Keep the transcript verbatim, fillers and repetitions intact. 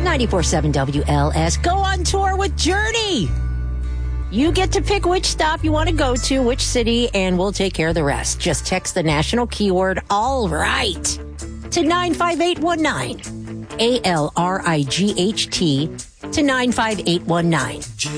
ninety-four point seven W L S. Go on tour with Journey. You get to pick which stop you want to go to, which city, and we'll take care of the rest. Just text the national keyword, all right, to nine five eight one nine. A L R I G H T to nine five eight one nine.